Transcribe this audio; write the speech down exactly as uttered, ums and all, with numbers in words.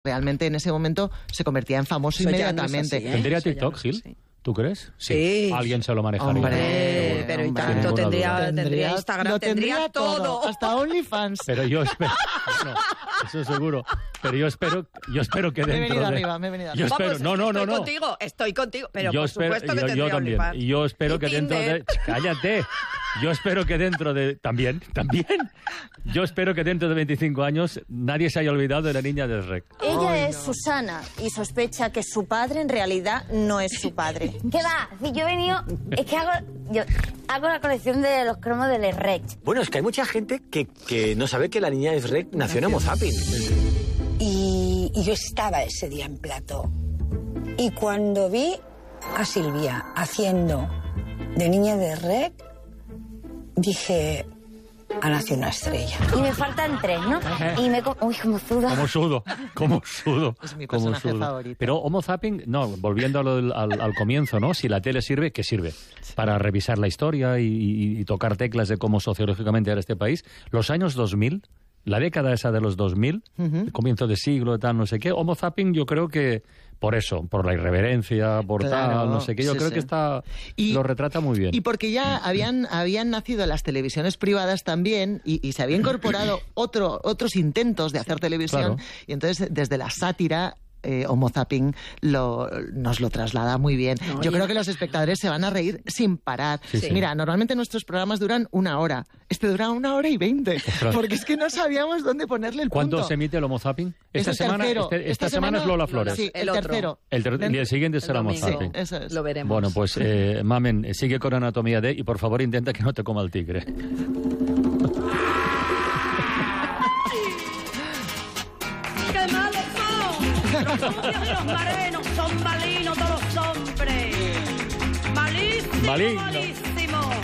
realmente en ese momento se convertía en famoso Eso inmediatamente. no es así, ¿eh? ¿Tendría Eso ya TikTok, no es Gil? así. ¿Tú crees? Sí. Alguien se lo manejaría. Hombre, Pero y hombre. tanto, Sin ninguna tendría, duda. tendría Instagram, lo tendría, todo. hasta OnlyFans. Pero yo espero... Bueno, eso seguro. Pero yo espero, yo espero que Me he dentro venido de... arriba, me he venido Yo arriba. espero... Vamos, No, no, no, estoy no. contigo, estoy contigo, pero yo por espero, supuesto que yo, tendría yo también. OnlyFans. Y yo espero Y que dentro de... Tinder. Cállate. Yo espero que dentro de... También, también. Yo espero que dentro de veinticinco años nadie se haya olvidado de la niña del R E C. Ella Ay, es no. Susana y sospecha que su padre en realidad no es su padre. ¿Qué va? Si yo he venido... Es que hago, yo hago la colección de los cromos del R E C. Bueno, es que hay mucha gente que, que no sabe que la niña es R E C nació en Homo sapiens. Y, y yo estaba ese día en plató. Y cuando vi a Silvia haciendo de niña de R E C, dije, ha nacido una estrella. Y me faltan tres, ¿no? Y me... co- Uy, como sudo. Como sudo, como sudo. Es mi como personaje favorito. Pero Homo Zapping, no, volviendo a lo del- al, al comienzo, ¿no? Si la tele sirve, ¿qué sirve? Para revisar la historia y, y- y tocar teclas de cómo sociológicamente era este país. Los años dos mil, la década esa de los dos mil, el comienzo de siglo, tal, no sé qué, Homo Zapping yo creo que por eso, por la irreverencia, por Claro, tal, no sé qué, yo sí, creo sí. que está Y- lo retrata muy bien. Y porque ya habían, habían nacido las televisiones privadas también y, y se había incorporado otro, otros intentos de hacer televisión. Claro. Y entonces, desde la sátira, eh, Homo Zapping lo, nos lo traslada muy bien. No, Yo y- creo que los espectadores se van a reír sin parar. Sí, sí. Mira, normalmente nuestros programas duran una hora. Este dura una hora y veinte. Ostras. Porque es que no sabíamos dónde ponerle el ¿Cuándo punto. se emite el Homo Zapping? Es Esta el semana, tercero. este- esta, semana, es Lola Flores. Sí, el, El otro. tercero. El, ter- y el siguiente El será Homo domingo. Zapping. Eso es. Lo veremos. Bueno, pues, eh, Mamen, eh, sigue con Anatomía D y por favor intenta que no te coma el tigre. ¡Qué malos son! Los rubios y los morenos son malinos todos los hombres. Malísimo, Maligno. malísimo.